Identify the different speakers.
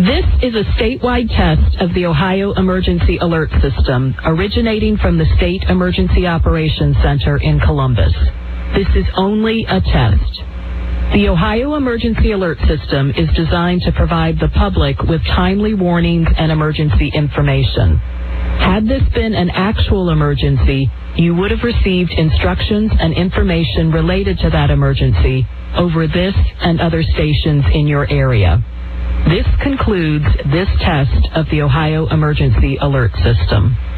Speaker 1: This is a statewide test of the Ohio Emergency Alert System, originating from the State Emergency Operations Center in Columbus. This is only a test. The Ohio Emergency Alert System is designed to provide the public with timely warnings and emergency information. Had this been an actual emergency, you would have received instructions and information related to that emergency over this and other stations in your area. This concludes this test of the Ohio Emergency Alert System.